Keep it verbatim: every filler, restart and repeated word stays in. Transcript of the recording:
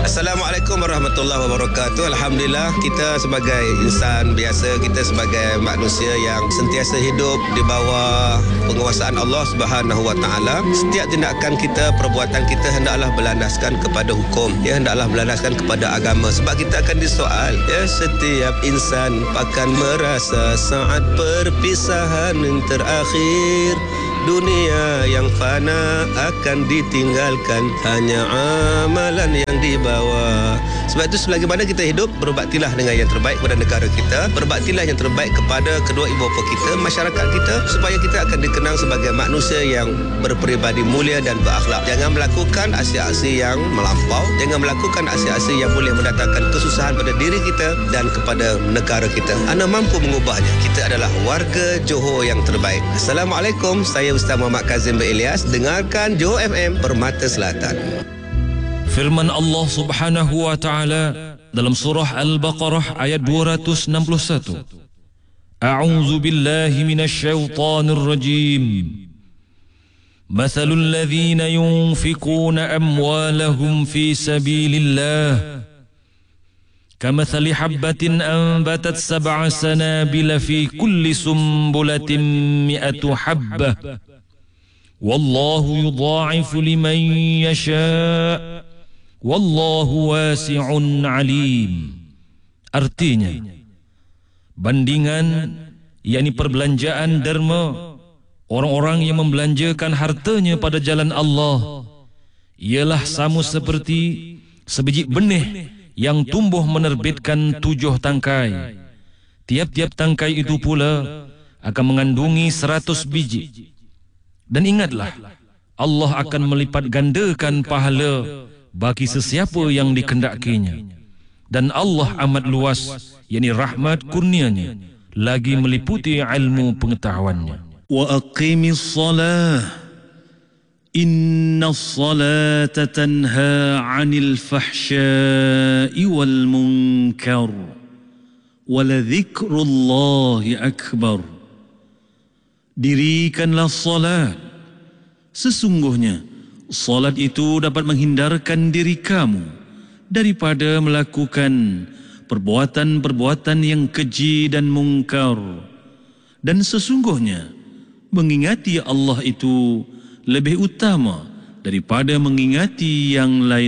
Assalamualaikum warahmatullahi wabarakatuh. Alhamdulillah, kita sebagai insan biasa, kita sebagai manusia yang sentiasa hidup di bawah penguasaan Allah Subhanahu wa taala, setiap tindakan kita, perbuatan kita hendaklah berlandaskan kepada hukum, ya, hendaklah berlandaskan kepada agama. Sebab kita akan disoal, ya, setiap insan akan merasa saat perpisahan yang terakhir. Dunia yang fana akan ditinggalkan, hanya amalan yang dibawa. Sebab itu selagi mana kita hidup, berbaktilah dengan yang terbaik kepada negara kita, berbaktilah yang terbaik kepada kedua ibu bapa kita, masyarakat kita, supaya kita akan dikenang sebagai manusia yang berperibadi mulia dan berakhlak. Jangan melakukan aksi-aksi yang melampau, jangan melakukan aksi-aksi yang boleh mendatangkan kesusahan pada diri kita dan kepada negara kita. Anda mampu mengubahnya. Kita adalah warga Johor yang terbaik. Assalamualaikum, saya Ustaz Muhammad Kazim bin Ilyas. Dengarkan Johor F M, Permata Selatan. Firman Allah Subhanahu wa taala dalam surah Al-Baqarah ayat dua ratus enam puluh satu. A'udzu billahi minasy syaithanir rajim. Mathalul ladzina yunfikuna amwalahum fi sabilillah kamathali habbatin anbatat sab'a sanabila fi kulli sumbulatin mi'atu habbah wallahu yudha'ifu liman yasha' wallahu wasi'un alim. Artinya, bandingan yakni perbelanjaan derma orang-orang yang membelanjakan hartanya pada jalan Allah ialah sama seperti sebiji benih yang tumbuh menerbitkan tujuh tangkai. Tiap-tiap tangkai itu pula akan mengandungi seratus biji. Dan ingatlah, Allah akan melipat gandakan pahala bagi sesiapa yang dikendakinya. Dan Allah amat luas, yakni rahmat kurnianya, lagi meliputi ilmu pengetahuannya. Wa aqimis salah, inna salata tanha 'anil fahsya'i wal munkar wa la dzikrullahi akbar. Dirikanlah salat, sesungguhnya salat itu dapat menghindarkan diri kamu daripada melakukan perbuatan-perbuatan yang keji dan mungkar. Dan sesungguhnya mengingati Allah itu lebih utama daripada mengingati yang lain.